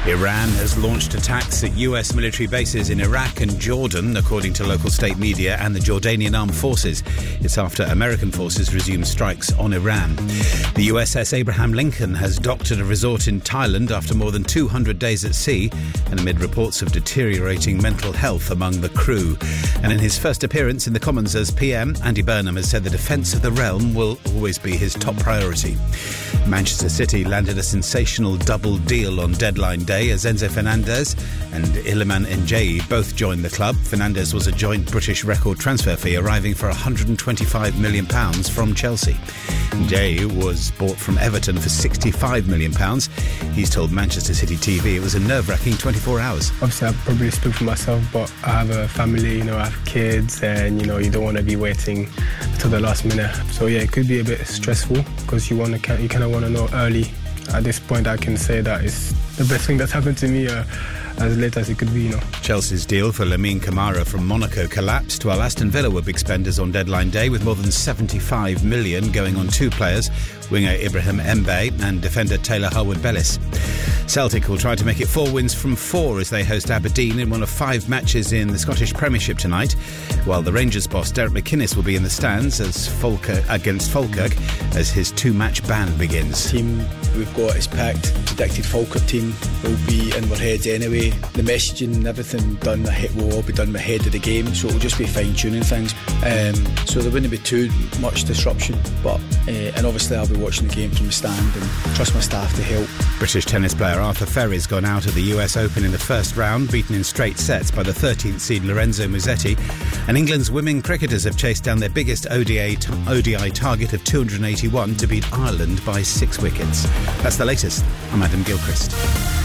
Iran has launched attacks at US military bases in Iraq and Jordan, according to local state media and the Jordanian armed forces. It's after American forces resumed strikes on Iran. The USS Abraham Lincoln has docked at a resort in Thailand after more than 200 days at sea and amid reports of deteriorating mental health among the crew. And in his first appearance in the Commons as PM, Andy Burnham has said the defence of the realm will always be his top priority. Manchester City landed a sensational double deal on deadline day as Enzo Fernandez and Iliman Ndiaye both joined the club. Fernandez was a joint British record transfer fee, arriving for £125 million from Chelsea. Ndiaye was bought from Everton for £65 million. He's told Manchester City TV it was a nerve-wracking 24 hours. Obviously, I probably speak for myself, but I have a family, I have kids, and, you don't want to be waiting till the last minute. So, yeah, it could be a bit stressful because you kind of want to know early. At this point, I can say that it's the best thing that's happened to me as late as it could be, Chelsea's deal for Lamine Camara from Monaco collapsed, while Aston Villa were big spenders on deadline day, with more than £75 million going on two players, winger Ibrahim Mbaye and defender Taylor Harwood-Bellis. Celtic will try to make it 4 wins from 4 as they host Aberdeen in one of 5 matches in the Scottish Premiership tonight, while the Rangers boss Derek McInnes will be in the stands against Falkirk as his 2-match ban begins. The team we've got is packed. Predicted Falkirk team will be in their heads anyway. The messaging and everything will all be done ahead of the game, so it'll just be fine-tuning things. So there wouldn't be too much disruption, and obviously I'll be watching the game from the stand and trust my staff to help. British tennis player Arthur Ferry's gone out at the US Open in the first round, beaten in straight sets by the 13th seed Lorenzo Musetti. And England's women cricketers have chased down their biggest ODI target of 281 to beat Ireland by 6 wickets. That's the latest. I'm Adam Gilchrist.